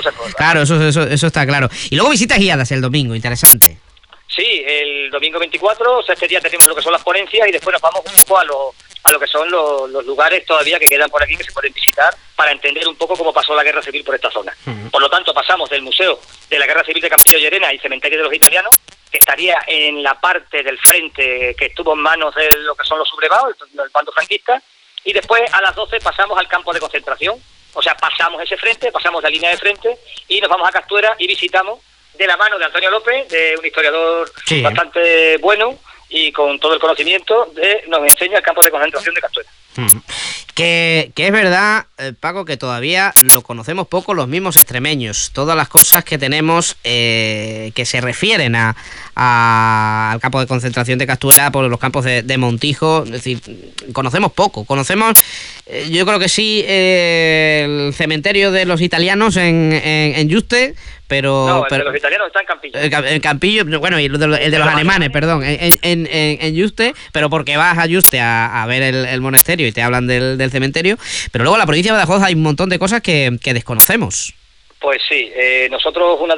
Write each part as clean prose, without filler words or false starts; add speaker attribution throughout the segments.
Speaker 1: se acuerda.
Speaker 2: Claro, eso está claro. Y luego visitas guiadas el domingo, interesante.
Speaker 1: Sí, el domingo 24, o sea, este día tenemos lo que son las ponencias y después nos vamos un poco a lo que son los lugares todavía que quedan por aquí que se pueden visitar para entender un poco cómo pasó la guerra civil por esta zona. Por lo tanto, pasamos del Museo de la Guerra Civil de Campillo Llerena y Cementerio de los Italianos, que estaría en la parte del frente que estuvo en manos de lo que son los sublevados, el bando franquista, y después a las 12 pasamos al campo de concentración, o sea, pasamos ese frente, pasamos la línea de frente y nos vamos a Castuera y visitamos de la mano de Antonio López, de un historiador bastante bueno y con todo el conocimiento, nos enseña el campo de concentración de Castuera.
Speaker 2: Que es verdad, Paco, que todavía lo conocemos poco los mismos extremeños. Todas las cosas que tenemos que se refieren al campo de concentración de Castuera, por los campos de Montijo, es decir, conocemos poco. Conocemos, yo creo que sí, el cementerio de los italianos en Yuste, pero...
Speaker 1: No, el de los italianos está en Campillo.
Speaker 2: En Campillo, bueno, y el de los alemanes, perdón, en Yuste, pero porque vas a Yuste a ver el monasterio y te hablan del cementerio, pero luego en la provincia de Badajoz hay un montón de cosas que desconocemos.
Speaker 1: Pues sí, nosotros uno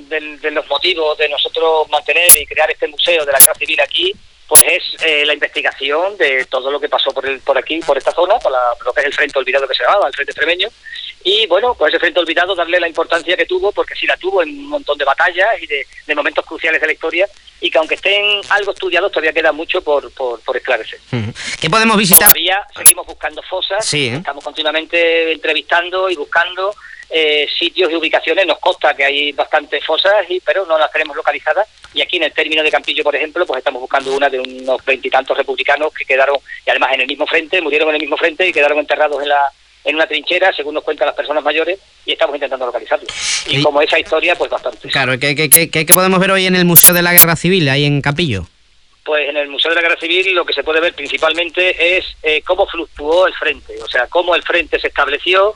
Speaker 1: de los motivos de nosotros mantener y crear este museo de la guerra civil aquí, pues es la investigación de todo lo que pasó por aquí, por esta zona, por lo que es el frente olvidado que se llamaba, el frente extremeño. Y bueno, pues ese frente olvidado darle la importancia que tuvo, porque sí la tuvo en un montón de batallas y de momentos cruciales de la historia, y que aunque estén algo estudiados, todavía queda mucho por esclarecer.
Speaker 2: ¿Qué podemos visitar?
Speaker 1: Todavía seguimos buscando fosas,
Speaker 2: sí,
Speaker 1: estamos continuamente entrevistando y buscando sitios y ubicaciones. Nos consta que hay bastantes fosas, pero no las tenemos localizadas, y aquí en el término de Campillo, por ejemplo, pues estamos buscando una de unos 20 y tantos republicanos que quedaron, y además en el mismo frente, murieron en el mismo frente y quedaron enterrados en una trinchera, según nos cuentan las personas mayores, y estamos intentando localizarlo. Y como esa historia, pues bastante.
Speaker 2: Claro, ¿qué podemos ver hoy en el Museo de la Guerra Civil, ahí en Campillo?
Speaker 1: Pues en el Museo de la Guerra Civil lo que se puede ver principalmente es cómo fluctuó el frente, o sea, cómo el frente se estableció,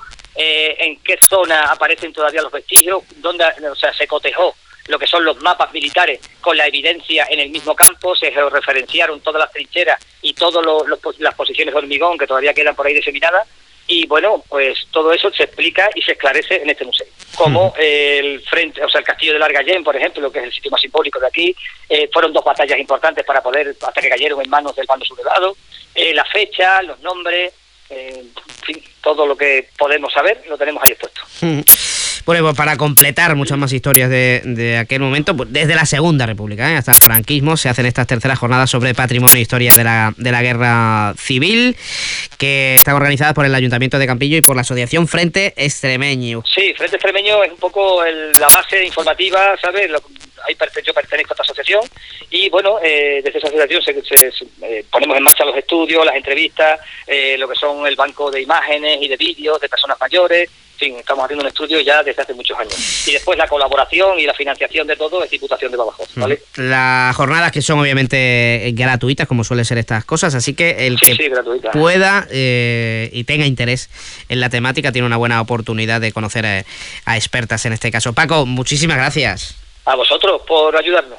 Speaker 1: en qué zona aparecen todavía los vestigios, dónde, o sea, se cotejó lo que son los mapas militares con la evidencia en el mismo campo, se georreferenciaron todas las trincheras y todas las posiciones de hormigón que todavía quedan por ahí diseminadas. Y bueno, pues todo eso se explica y se esclarece en este museo. Como el frente, o sea, el castillo de Largallén, por ejemplo, que es el sitio más simbólico de aquí, fueron 2 batallas importantes para poder, hasta que cayeron en manos del bando sublevado, la fecha, los nombres, en fin, todo lo que podemos saber lo tenemos ahí expuesto.
Speaker 2: Bueno, pues para completar muchas más historias de aquel momento, pues desde la Segunda República hasta el franquismo, se hacen estas terceras jornadas sobre patrimonio e historia de la Guerra Civil, que están organizadas por el Ayuntamiento de Campillo y por la Asociación Frente Extremeño.
Speaker 1: Sí, Frente Extremeño es un poco la base informativa, ¿sabes? Yo pertenezco a esta asociación y bueno, desde esa asociación ponemos en marcha los estudios, las entrevistas, lo que son el banco de imágenes y de vídeos de personas mayores. En fin, estamos haciendo un estudio ya desde hace muchos años. Y después la colaboración y la financiación de todo es Diputación de Badajoz, ¿vale?
Speaker 2: Las jornadas que son obviamente gratuitas, como suelen ser estas cosas, así que el que pueda y tenga interés en la temática tiene una buena oportunidad de conocer a expertas en este caso. Paco, muchísimas gracias.
Speaker 1: A vosotros por ayudarnos.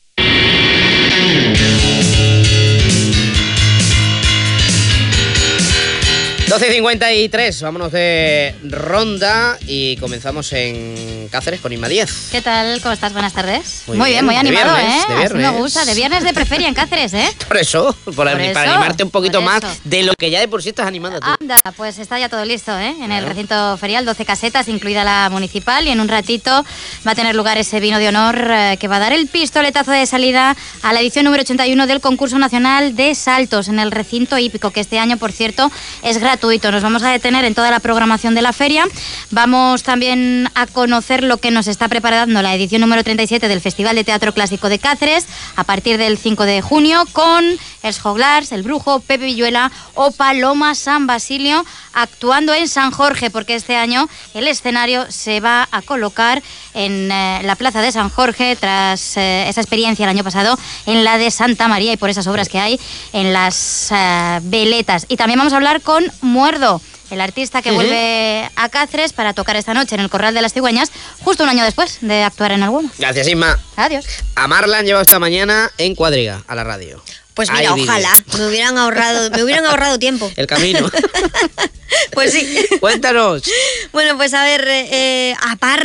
Speaker 2: 12:53, vámonos de ronda y comenzamos en Cáceres con Inma Díaz.
Speaker 3: ¿Qué tal? ¿Cómo estás? Buenas tardes.
Speaker 2: Muy bien,
Speaker 3: muy animado,
Speaker 2: viernes, de viernes.
Speaker 3: Así me gusta, de viernes de preferia en Cáceres, ¿eh?
Speaker 2: Para animarte un poquito más de lo que ya de por sí estás animando tú.
Speaker 3: Anda, pues está ya todo listo, ¿eh? En el recinto ferial, 12 casetas, incluida la municipal, y en un ratito va a tener lugar ese vino de honor que va a dar el pistoletazo de salida a la edición número 81 del concurso nacional de saltos en el recinto hípico, que este año, por cierto, es gratuito. Nos vamos a detener en toda la programación de la feria. Vamos también a conocer lo que nos está preparando la edición número 37 del Festival de Teatro Clásico de Cáceres a partir del 5 de junio con Els Joglars, El Brujo, Pepe Villuela o Paloma San Basilio actuando en San Jorge, porque este año el escenario se va a colocar en la plaza de San Jorge tras esa experiencia el año pasado en la de Santa María y por esas obras que hay en las veletas. Y también vamos a hablar con Muerdo, el artista que vuelve a Cáceres para tocar esta noche en el Corral de las Cigüeñas, justo un año después de actuar en Alguno.
Speaker 2: Gracias, Inma.
Speaker 3: Adiós.
Speaker 2: A Marla han llevado esta mañana en Cuadriga, a la radio.
Speaker 4: Pues mira, ojalá, me hubieran ahorrado tiempo.
Speaker 2: El camino.
Speaker 4: Pues sí.
Speaker 2: Cuéntanos.
Speaker 4: Bueno, pues a ver, aparte